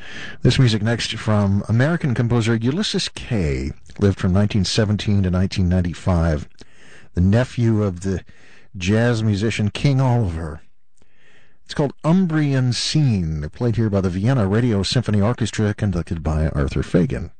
This music next from American composer Ulysses Kay, lived from 1917 to 1995, the nephew of the jazz musician King Oliver. It's called Umbrian Scene, played here by the Vienna Radio Symphony Orchestra, conducted by Arthur Fagan.